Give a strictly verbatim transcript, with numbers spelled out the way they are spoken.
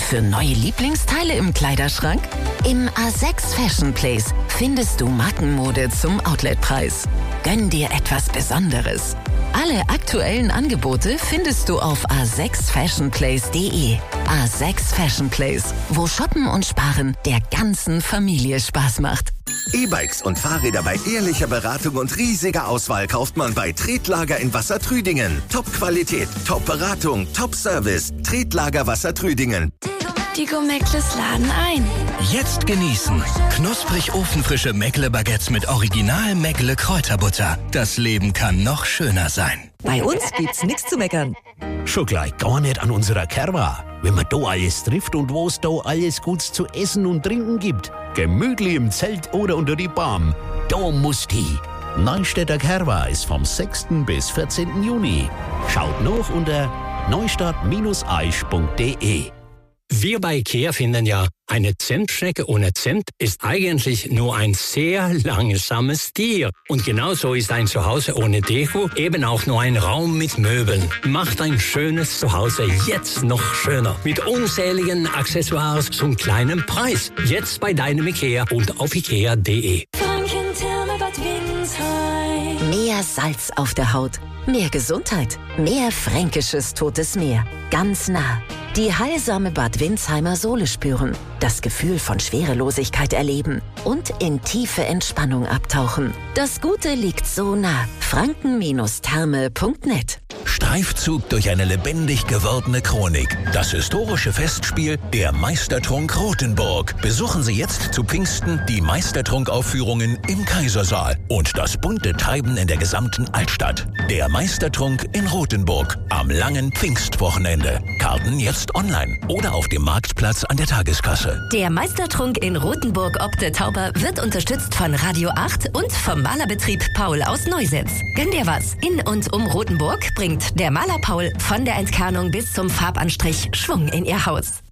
für neue Lieblingsteile im Kleiderschrank? Im A sechs Fashion Place findest du Markenmode zum Outletpreis. Gönn dir etwas Besonderes. Alle aktuellen Angebote findest du auf a sechs fashion place punkt de. A sechs Fashion Place, wo Shoppen und Sparen der ganzen Familie Spaß macht. E-Bikes und Fahrräder bei ehrlicher Beratung und riesiger Auswahl kauft man bei Tretlager in Wassertrüdingen. Top-Qualität, Top-Beratung, Top-Service. Tretlager Wassertrüdingen. Die Gomeckles laden ein. Jetzt genießen. Knusprig ofenfrische Meckle-Baguettes mit Original Meckle-Kräuterbutter. Das Leben kann noch schöner sein. Bei uns gibt's nichts zu meckern. Schon gleich gar nicht an unserer Kerwa. Wenn man da alles trifft und wo es da alles Gutes zu essen und trinken gibt. Gemütlich im Zelt oder unter die Baum. Da musst du hin. Neustädter Kerwa ist vom sechsten bis vierzehnten Juni. Schaut noch unter neustadt Bindestrich aisch punkt de. Wir bei IKEA finden ja, eine Zimtschnecke ohne Zimt ist eigentlich nur ein sehr langsames Tier. Und genauso ist ein Zuhause ohne Deko eben auch nur ein Raum mit Möbeln. Macht ein schönes Zuhause jetzt noch schöner. Mit unzähligen Accessoires zum kleinen Preis. Jetzt bei deinem IKEA und auf ikea punkt de. Mehr Salz auf der Haut, mehr Gesundheit, mehr fränkisches Totes Meer. Ganz nah. Die heilsame Bad Windsheimer Sohle spüren, das Gefühl von Schwerelosigkeit erleben und in tiefe Entspannung abtauchen. Das Gute liegt so nah. franken Therme punkt net. Streifzug durch eine lebendig gewordene Chronik. Das historische Festspiel Der Meistertrunk Rothenburg. Besuchen Sie jetzt zu Pfingsten die Meistertrunk-Aufführungen im Kaisersaal und das bunte Treiben in der gesamten Altstadt. Der Meistertrunk in Rothenburg am langen Pfingstwochenende. Karten jetzt online oder auf dem Marktplatz an der Tageskasse. Der Meistertrunk in Rothenburg ob der Tauber wird unterstützt von Radio acht und vom Malerbetrieb Paul aus Neusetz. Gönn dir was. In und um Rothenburg bringt der Maler Paul von der Entkernung bis zum Farbanstrich Schwung in ihr Haus.